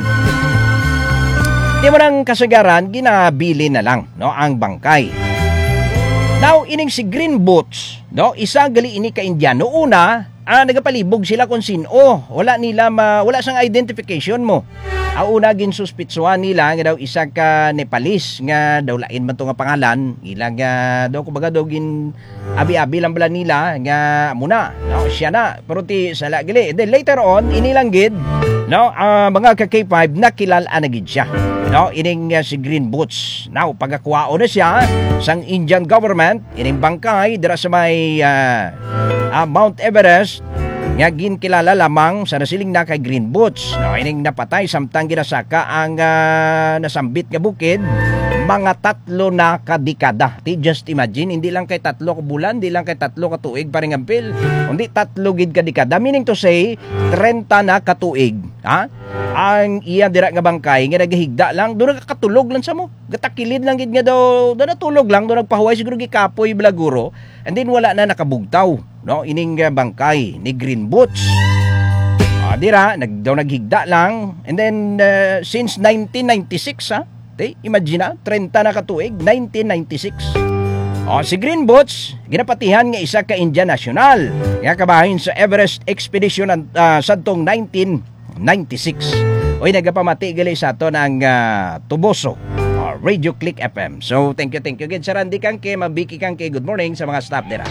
Di mo nang kasagaran, ginabili na lang no ang bangkay. Now, ining si Green Boots, no, isa gali ini ka Indiano. Una, ah, nagapalibog sila kung sino. Wala nila ma, wala sang identification mo. Ang una ginsuspitsuhan nila nga daw isa ka Nepalese nga daw lain man to nga pangalan. Ilang nga daw kumbaga daw gin abi-abi lang bala nila nga muna. No, siya na. Pero ti sala gali. Then later on, inilang gid no, uh, mga ka-K five nakilala na gid siya. No, ining uh, si Green Boots. Now, pagakuwao na siya sang Indian government, ining bangkay dira sa may uh, uh, Mount Everest nga ginkilala lamang sa nasiling na kay Green Boots. No, ining napatay samtang ginasaka ang uh, nasambit nga bukid mga tatlo na kadekada. Ti just imagine, hindi lang kay tatlo ka bulan, hindi lang kay tatlo ka tuig paring ampil, kundi tatlo gid ka dekada. Meaning to say, trenta na katuig. Ha? Ang iya dira nga bangkay nga nagahigda lang, do nagkatulog lang sa mo. Gatakilid lang gid nga daw, do natulog lang, do nagpahuway siguro gikapoy bilaguro. And then wala na nakabugtaw, no? Ining uh, bangkay ni Green Boots. Ah, dira nag daw naghigda lang. And then uh, since nineteen ninety-six, ha? Te, imagine na, trenta na katuig, nineteen ninety-six. O, si Green Boots, ginapatihan nga isa ka Indian national, nga kabahin sa Everest Expedition uh, sadtong nineteen ninety-six. Oy, nagapamati gali sa ato ng uh, Tuboso, uh, Radio Click F M. So, thank you, thank you. Good, Sarandi kang kay, mabiki kang kay, good morning sa mga staff dira.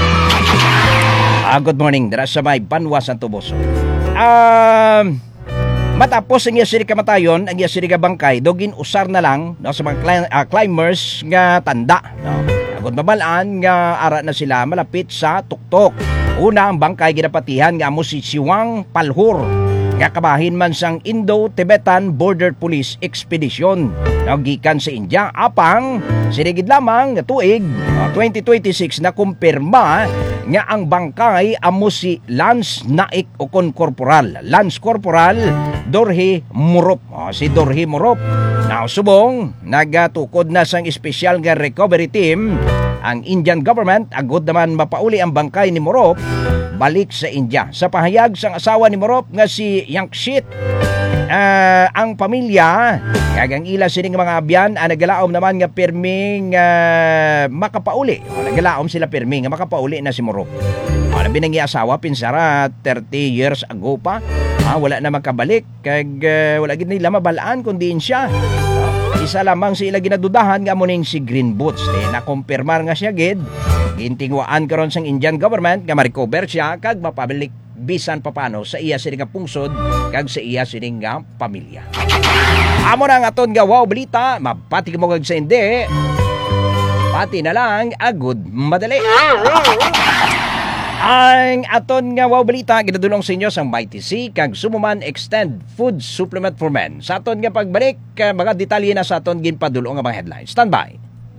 Uh, good morning, dira sa may Banwas ang Tuboso. Um... Matapos ang iya siri kamatayon, ang iya siri ka bangkay, dogin usar na lang no, sa mga clim- uh, climbers nga tanda. No? Agad mabalaan nga ara na sila malapit sa tuktok. Una ang bangkay ginapatihan nga amo si Siwang Palhur. nga kabahin man sang Indo-Tibetan Border Police Expedition nga gikan sa India apang sinigid lamang nga tuig uh, twenty twenty-six na kumpirma nga ang bangkay amo si Lance Naik Okon Corporal Lance Corporal Dorje Morop. Uh, si Dorje Morop na subong nagatukod na sang espesyal nga recovery team ang Indian government agud naman mapauli ang bangkay ni Morop balik sa India. Sa pahayag sang asawa ni Morop nga si Yankshit, uh, ang pamilya kagang ila sining mga abyan ang nagalaom naman nga pirming uh, makapauli. O, nagalaom sila pirming nga makapauli na si Morop. O, labi nang asawa pinsara thirty years ago pa. Ah, wala na makabalik kag uh, wala gid nila mabalaan kundi siya. Isa lamang si ila ginadudahan nga mo ning si Green Boots. Eh, nakumpirmar nga siya gid. Gintingwaan karon sang Indian government nga ma-recover siya kag mapabalik bisan papano sa iya sining nga pungsod kag sa iya sining nga pamilya. Amo na ang aton nga wow balita, mapati mo kag sa hindi. Pati na lang agud madali. Ang aton nga wow balita ginadulong sa inyo sang Mighty C kag Sumuman Extend Food Supplement for Men. Sa aton nga pagbalik, mga detalye na sa aton ginpadulong nga mga headlines. Stand by.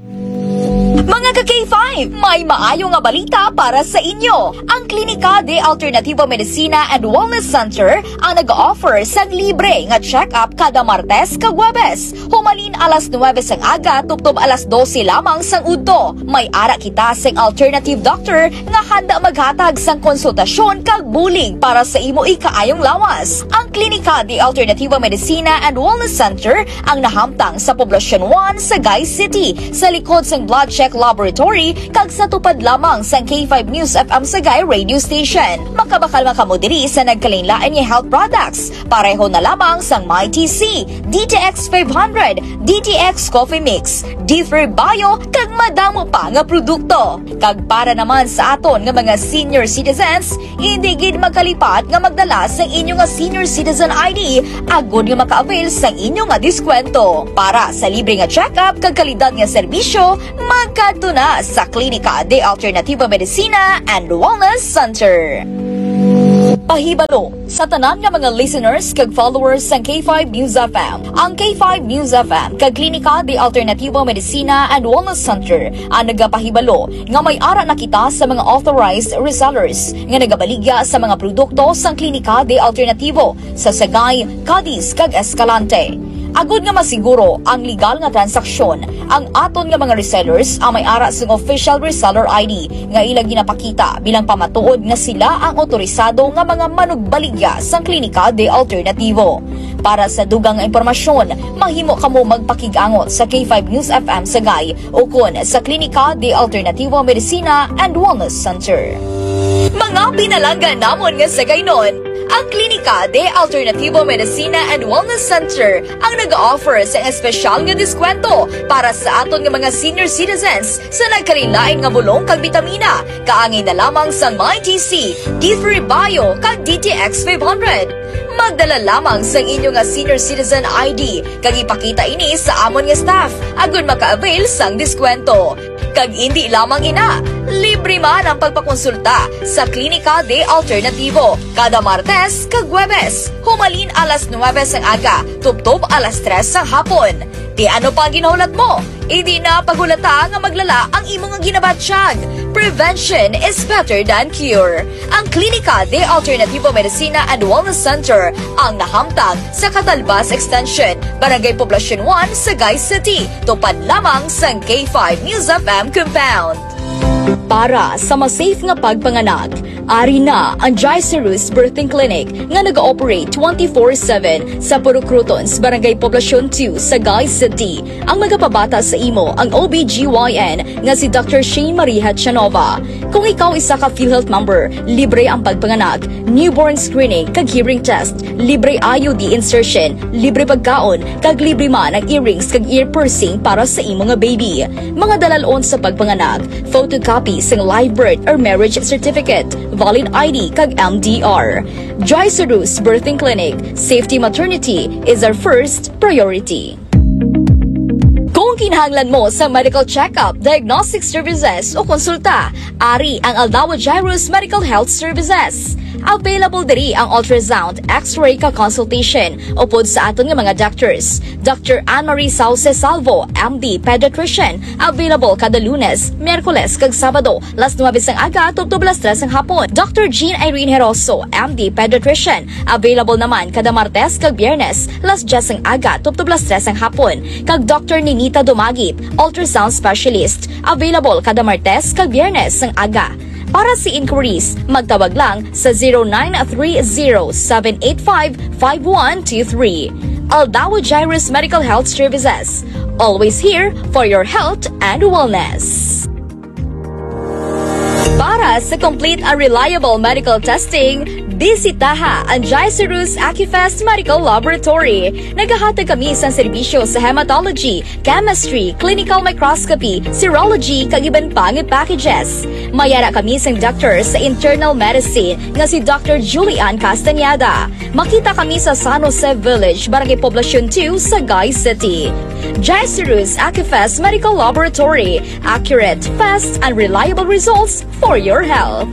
Mga ka-K five, may maayo nga balita para sa inyo. Ang Klinika de Alternativo Medicina and Wellness Center ang nag-offer sa libre nga check-up kada Martes kag Huwebes. Humalin alas nuwebe sang aga tubtob alas dose lamang sang udto. May ara kita sang alternative doctor nga handa maghatag sang konsultasyon kag bulig para sa imo ikaayong lawas. Ang Klinika de Alternativo Medicina and Wellness Center ang nahamtang sa Poblacion one, Sagay City, sa likod sang Blood Check Laboratory kag sa tupad lamang sang K five News F M Sagay Radio Station. Makabakal makamudiri sa nagkalain-lain nga health products. Pareho na lamang sang Mighty C, D T X five hundred, D T X Coffee Mix, D three Bio kag madamo pa nga produkto. Kag para naman sa aton nga mga senior citizens, hindi gid magkalipat nga magdala sang inyo nga senior citizen I D agud nga maka-avail sang inyo nga diskwento. Para sa libre nga check-up kag kalidad nga serbisyo, magkadto na sa Klinika de Alternativo Medicina and Wellness Center. Pahibalo sa tanan nga mga listeners kag followers sang K five News F M. Ang K five News F M kag Klinika de Alternativo Medicina and Wellness Center ang nagapahibalo nga may ara na kita sa mga authorized resellers nga nagabaligya sa mga produkto sang Klinika de Alternativo sa Sagay, Cadiz kag Escalante. Agud nga masiguro ang legal nga transaksyon, ang aton nga mga resellers ang may ara sang official reseller I D nga ilang ginapakita bilang pamatuod nga sila ang otorisado nga mga manugbaligya sang Klinika de Alternativo. Para sa dugang nga impormasyon, mahimo kamo magpakigangot sa K five News F M Sagay o kun sa Klinika de Alternativo Medicina and Wellness Center. Mga pinalanggan namon nga sa gaynon, ang Klinika de Alternativo Medicina and Wellness Center ang nag-offer sa espesyal nga diskwento para sa aton nga mga senior citizens sa nagkalilain nga bulong kag bitamina, kaangay na lamang sa Mighty C, D three Bio kag D T X five hundred. Magdala lamang sa inyo nga senior citizen I D kag ipakita ini sa amon nga staff agud maka-avail sang diskwento. Kag hindi lamang ina, libre man ang pagpakonsulta sa Klinika de Alternativo kada Martes kag Huwebes. Humalin alas nuwebe sang aga, tubtob alas tres sang hapon. Di ano pa ginaulat mo? Hindi na pagulata nga maglala ang imong nga ginabatsyag. Prevention is better than cure. Ang Klinika de Alternativo Medicina and Wellness Center ang nahamtang sa Catalbas Extension, Barangay Poblacion one, Sagay City, tupad lamang sa K five News F M Compound. Para sa mas safe nga pagpanganak, ari na ang Jaicerus Birthing Clinic nga nag-ooperate twenty-four seven sa Purucrutons, Barangay Poblacion two, Sagay City. Ang magapabata sa imo ang O B G Y N nga si Doctor Shane Maria Chanova. Kung ikaw isa ka PhilHealth member, libre ang pagpanganak, newborn screening kag hearing test, libre I U D insertion, libre pagkaon, kag libre man ang earrings kag ear piercing para sa imo nga baby. Mga dalalon sa pagpanganak, photocopy sang live birth or marriage certificate, valid I D kag M D R. Jaicerus Birthing Clinic, safety maternity is our first priority. Kung kinahanglan mo sa medical check-up, diagnostic services o konsulta, ari ang Aldao Jairus Medical Health Services. Available diri ang ultrasound, x-ray ka consultation upod sa aton nga mga doctors. Doctor Anne-Marie Sauce Salvo, M D Pediatrician, available kada Lunes, Miyerkules kag Sabado, las nuwebe sang aga tubto las tres ang hapon. Doctor Jean Irene Heroso, M D Pediatrician, available naman kada Martes kag Biyernes, las diyes ang aga tubto las tres ang hapon. Kag Doctor Ninita Dumagip, ultrasound specialist, available kada Martes kag Biyernes ang aga. Para sa inquiries, magtawag lang sa zero nine three zero, seven eight five, five one two three. Aldao Jairus Medical Health Services. Always here for your health and wellness. Para sa complete and reliable medical testing, bisitaha ang Jairus Acufest Medical Laboratory. Naghahatag kami sa serbisyo sa hematology, chemistry, clinical microscopy, serology, kag iban pang packages. Mayara kami sa doctor sa internal medicine nga si Doctor Julian Castañeda. Makita kami sa San Jose Village, Barangay Poblacion two, Sagay City. Jairus Acufest Medical Laboratory. Accurate, fast, and reliable results for your health.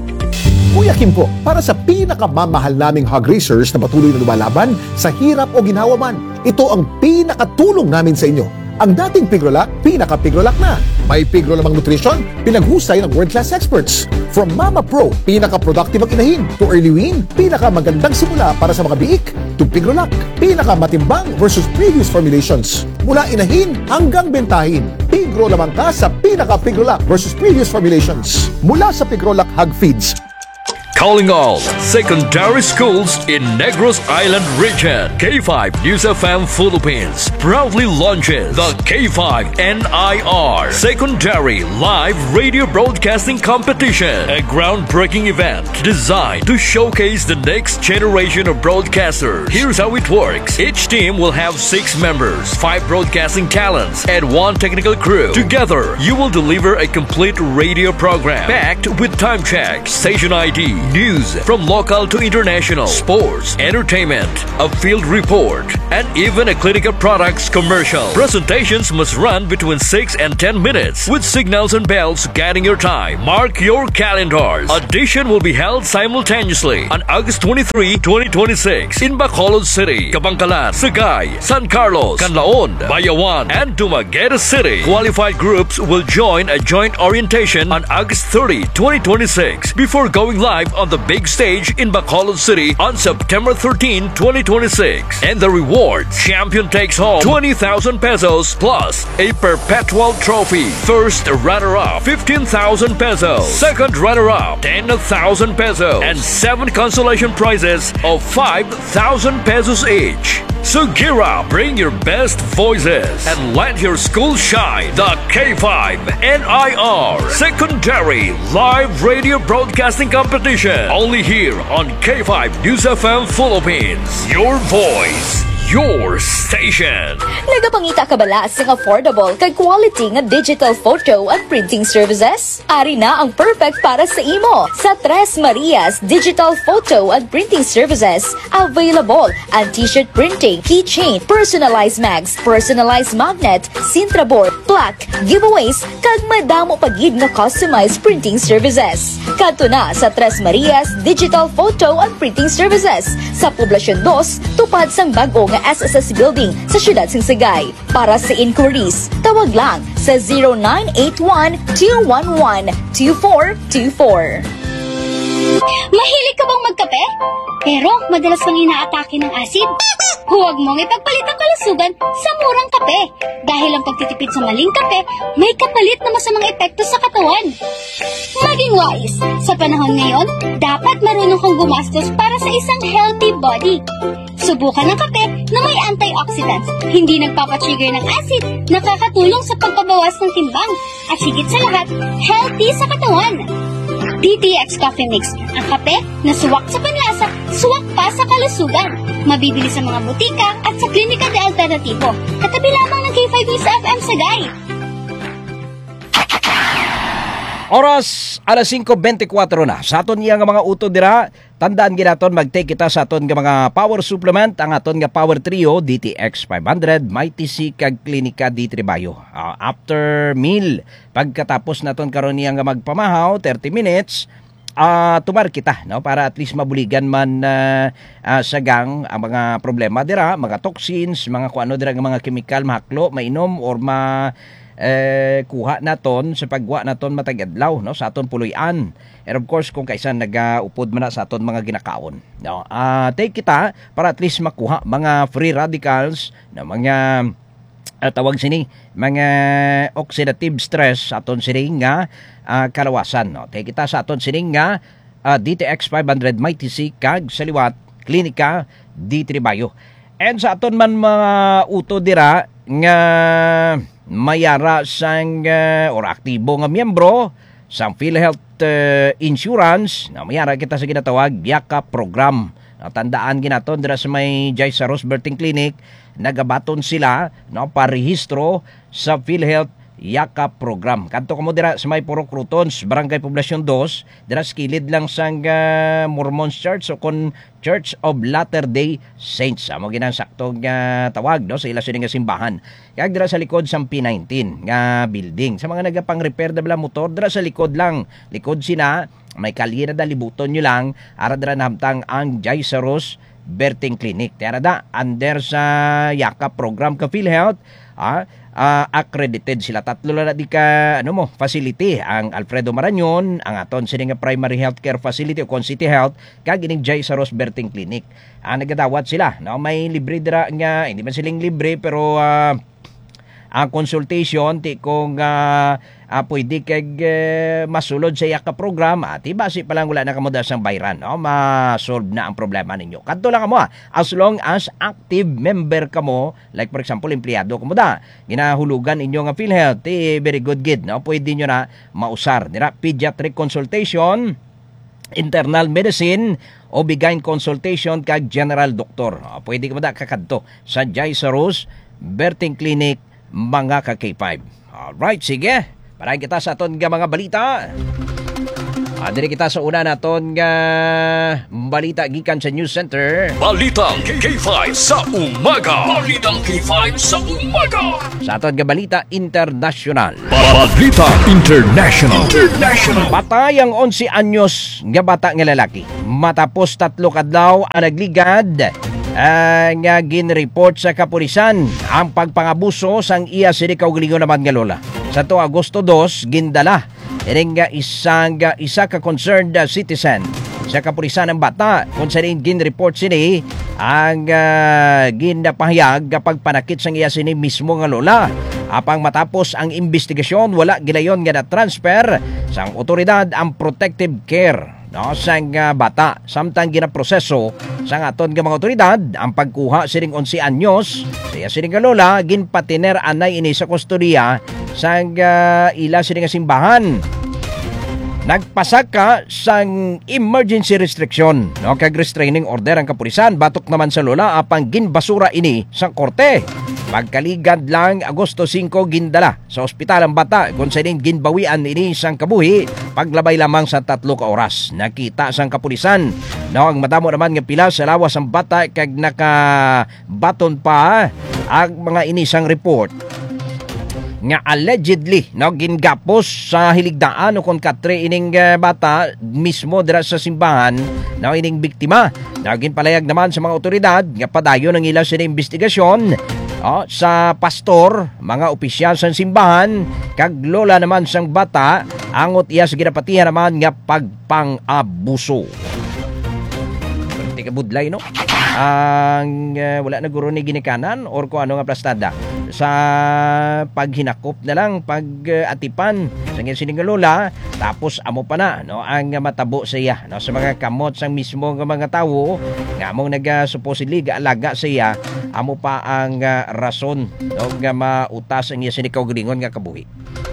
Kuya Kim po, para sa pinakamamahal naming hog racers na patuloy na lumalaban sa hirap o ginhawa man, ito ang pinakatulong namin sa inyo. Ang dating Pigrolac, pinaka-Pigrolac na. May Pigro lamang nutrition, pinaghusay ng world-class experts. From Mama Pro, pinaka-productive ang inahin, to Early Wean, pinaka-magandang simula para sa mga biik, to Pigrolac, pinaka-matimbang versus previous formulations. Mula inahin hanggang bentahin, Pigro lamang ka sa pinaka-Pigrolac versus previous formulations. Mula sa Pigrolac Hog Feeds, Calling all secondary schools in Negros Island region. K five News F M Philippines proudly launches the K five N I R Secondary Live Radio Broadcasting Competition, a groundbreaking event designed to showcase the next generation of broadcasters. Here's how it works. Each team will have six members, five broadcasting talents, and one technical crew. Together, you will deliver a complete radio program packed with time checks, station I D, news from local to international, sports, entertainment, a field report, and even a clinical products commercial. Presentations must run between six and ten minutes with signals and bells guiding your time. Mark your calendars. Audition will be held simultaneously on August twenty-third, twenty twenty-six in Bacolod City, Kabangkalan, Sagay, San Carlos, Canlaon, Bayawan, and Dumaguete City. Qualified groups will join a joint orientation on August thirtieth, twenty twenty-six before going live on the big stage in Bacolod City on September thirteenth, twenty twenty-six. And the reward, champion takes home twenty thousand pesos plus a perpetual trophy. First runner-up, fifteen thousand pesos. Second runner-up, ten thousand pesos. And seven consolation prizes of five thousand pesos each. So gear up, bring your best voices, and let your school shine. The K five N I R Secondary Live Radio Broadcasting Competition. Only here on K five News F M Philippines. Your voice, your station. Nagapangita ka bala sa affordable kag quality nga digital photo at printing services? Ari na ang perfect para sa imo. Sa Tres Marias Digital Photo and Printing Services, available ang t-shirt printing, keychain, personalized mags, personalized magnet, Sintra board, plaque, giveaways, kag madamo pagid nga customized printing services. Kadto na sa Tres Marias Digital Photo and Printing Services sa Poblacion two, tupad sang bag-o nga S S S Building sa siyudad ng Sagay. Para sa inquiries, tawag lang sa zero nine eight one, two one one, two four two four. Mahilig ka bang magkape? Pero madalas kang inaatake ng asid? Huwag mong ipagpalit ang kalusugan sa murang kape. Dahil ang pagtitipid sa maling kape, may kapalit na masamang epekto sa katawan. Maging wise! Sa panahon ngayon, dapat marunong kang gumastos para sa isang healthy body. Subukan ng kape na may antioxidants, hindi nagpapatrigger ng acid, nakakatulong sa pagpabawas ng timbang, at higit sa lahat, healthy sa katawan. D T X Coffee Mix, ang kape na suwak sa panlasa, suwak pa sa kalusugan. Mabibili sa mga butika at sa Klinika de Alternativo. Katabi lamang ng K five News F M Sagay. Oras alas singko bentikuwatro na. Sa aton nga mga utod dira, tandaan ginaton mag-take kita sa aton nga mga power supplement, ang aton nga Power Trio D T X five hundred, Mighty C kag Klinika D three Bio. Uh, after meal, pagkatapos naton karon niya nga magpamahaw thirty minutes, uh, tumar kita no para at least mabuligan man uh, uh, sagang ang mga problema dira, mga toxins, mga kuano dira nga mga chemical mahaklo, mainom or ma eh, kuha naton sa pagwa naton matagadlaw no sa aton puloy-an. And of course kung kaisan nagaupod man na sa aton mga ginakaon. No, uh, take kita para at least makuha mga free radicals na mga uh, tawag sini mga oxidative stress sa aton sini nga uh, kalawasan no. Take kita sa aton sini nga uh, D T X five hundred Mighty C kag sa liwat Klinika D three Bio. And sa aton man mga uto dira nga mayara sang uh, or aktibo nga miyembro sang PhilHealth uh, Insurance na mayara kita sa ginatawag Yakap Program. Tandaan ginaton dira sa may Jaysa Rose Birthing Clinic, nagabaton sila no parehistro sa PhilHealth Yakap Program. Kadto kamo dira sa may Purok Crutons, Barangay Poblacion two, dira sa kilid lang sang uh, Mormons Church o kon Church of Latter-day Saints. Amo ginang saktong uh, tawag no sa ila sini nga simbahan. Kag dira sa likod sang P nineteen nga building. Sa mga nagapang-repair da bala motor, dira sa likod lang. Likod sina, may kalye na dalibuton nyo lang, ara dira nahamtang ang Jaysa Rose Birthing Clinic. Tara da, under sa Yakap Program ka PhilHealth, ah, uh, accredited sila. Tatlo na di ka ano mo, facility. Ang Alfredo Marañon, ang aton sini nga primary healthcare facility o kon City Health, kag ining Jaysa Rose Birthing Clinic. Ah, nagadawat sila. No, may libre dira nga, hindi man siling libre pero uh, ang consultation ti kung uh, uh, pwede kag uh, masulod sa Yakap Program at ibasi pa lang wala na kamo sang bayran no ma-solve na ang problema ninyo. Kadto lang kamo as long as active member kamo, like for example empleyado kamo da ginahulugan inyo nga PhilHealth, eh, very good gid no pwede nyo na mausar dira pediatric consultation, internal medicine, o bigayn consultation kag general doctor. O, pwede kamo da kakadto sa Jaysa Rose Birthing Clinic mga ka K five. Alright, sige. Parahin kita sa aton nga mga balita. Adiri kita sa una naton nga balita gikan sa News Center. Balitang K five sa umaga. Balitang K five sa umaga. Sa aton nga balita international. Balita International. International. Patay ang eleven anyos nga bata nga lalaki. Matapos tatlo kadlaw ang nagligad Uh, nga gin-report sa kapulisan ang pagpangabuso sang iya sini kaugalingon naman nga lola. Sa to Agosto two, gindala ining nga isang uh, isa ka concerned uh, citizen sa kapulisan ng bata kung saan gin-report sini ang uh, ginapahayag kapag panakit sang iya sini mismo nga lola. Apang matapos ang investigasyon, wala gilayon nga na-transfer sang otoridad ang protective care no sang uh, bata. Samtang ginaproseso sang aton nga mga otoridad ang pagkuha sining eleven anyos siya sining nga lola ginpatiner anay ini sa kustodiya sang uh, ila sining nga simbahan. Nagpasaka sang emergency restriction no kag restraining order ang kapulisan batok naman sa lola apang ginbasura ini sa korte. Pagkaligad lang Agosto five gindala sa ospital ang bata kung saan ginbawian ini sang kabuhi paglabay lamang sa tatlo ka oras. Nakita sang kapulisan no ang madamo naman nga pila sa lawas ang bata kag nakabaton pa ang mga inisang report nga allegedly no gingapos sa hiligdaan o kon katre ining uh, bata mismo dira sa simbahan no ining biktima. Naging palayag naman sa mga otoridad nga padayon ang ila sa investigasyon oh, sa pastor, mga opisyal sa simbahan kag lola naman sang bata angot iya sa ginapatihan naman nga pagpang-abuso. Perti ka budlay no ang uh, wala na guro ni ginikanan or kung ano nga plastada sa paghinakop na lang pag-atipan uh, sa sining lola tapos amo pa na no ang uh, matabo sa iya no sa mga kamot sang mismo nga mga tawo nga among naga supposedly gaalaga sa iya amo pa ang uh, rason no nga mautas ang iya sining kaugalingon nga kabuhi.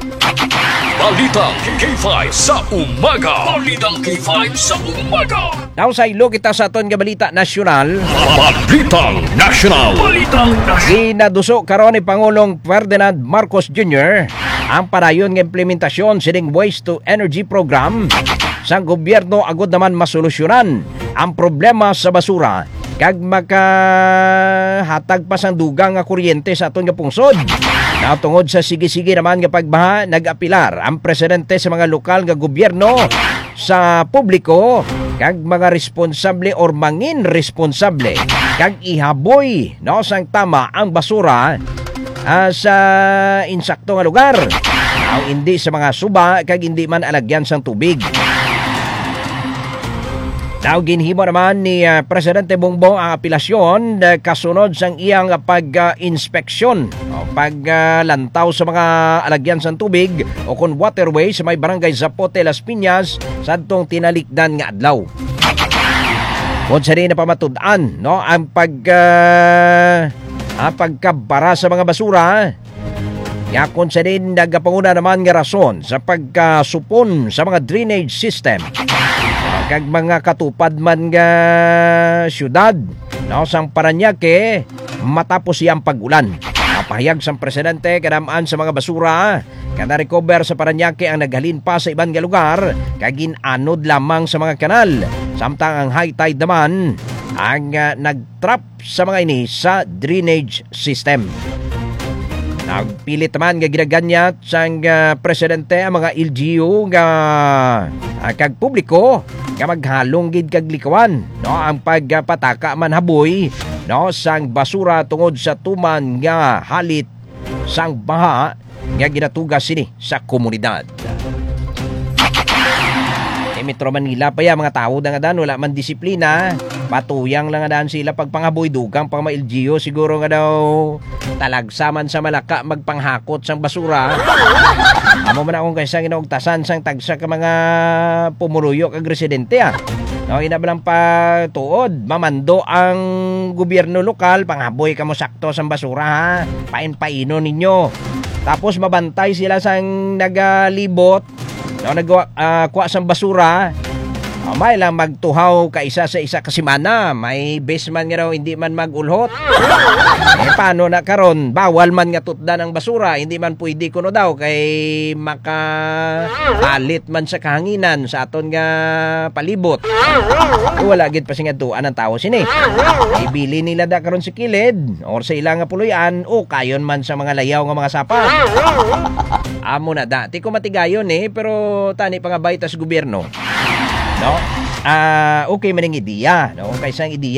Balitang K five sa umaga. Balitang K five sa umaga. Now sa ilo kita sa aton nga balita nasyonal. Balitang National. Balitang National. Inaduso karon ni Pangulong Ferdinand Marcos Junior ang padayon nga implementasyon sining waste to energy program sa gobyerno agud naman masolusyonan ang problema sa basura kag makahatag pa sang dugang nga kuryente sa aton nga pungsod. Natungod sa sige-sige naman nga pagbaha, nag-apilar ang presidente sa mga lokal nga gobyerno sa publiko kag mga responsable or mangin responsable kag ihaboy no sang tama ang basura uh, sa insakto nga lugar. Ang hindi sa mga suba kag hindi man alagyan sang tubig. Now, ginhimo naman ni uh, Presidente Bongbong ang apelasyon uh, kasunod sang iyang uh, pag-inspeksyon uh, o paglantaw uh, sa mga alagyan sang tubig o kon waterway sa may barangay Zapote, Las Piñas sa adtong tinalikdan nga adlaw. Kung sa rin na pamatud-an, no, ang pag uh, ang pagkabara sa mga basura, ya kung sa rin nagapanguna naman nga rason sa pagkasupon sa mga drainage system kag mga katupad man nga syudad no sang Paranaque matapos siyang pag-ulan. Napahayag sang presidente kadamaan sa mga basura kada recover sa Paranaque ang naghalin pa sa ibang nga lugar kag ginanod lamang sa mga kanal samtang ang high tide naman ang uh, nagtrap sa mga ini sa drainage system. Nagpilit naman nga ginaganyat sang uh, presidente ang mga L G U nga uh, kag publiko nga maghalong gid kag likawan no ang pagpataka man haboy no sang basura tungod sa tuman nga halit sang baha nga ginatugas sini sa komunidad. Sa Metro Manila pa ya mga tao nga dan wala man disiplina, patuyang lang nga daan sila pagpangaboy dugang pang ma-L G U siguro nga daw talagsaman sa Malaka magpanghakot sang basura. Amo man akong kaysa ginaugtasan sang tagsa ka mga pumuluyo kag residente ah. No, inabalang pa tuod, mamando ang gobyerno lokal panghaboy kamo sakto sang basura ha. Pain-paino ninyo. Tapos mabantay sila sang nagalibot. No, nagwa uh, kuha sang basura. Oh, may lang magtuhaw ka isa sa isa ka semana. May basement nga raw hindi man magulhot. Eh paano na karon? Bawal man nga tutdan ang basura. Hindi man pwede kuno daw kay makapalit man sa kahanginan sa aton nga palibot. Eh, wala gid pa singa tuan ang tao sini. Ibili nila da karon sa kilid or sa ilang nga puluyan o kayon man sa mga layaw nga mga sapa. Amo na dati ko matigayon eh pero tani pa nga baytas gobyerno. No? Ah, uh, okay man ang ideya, no? Kaysa ang ideya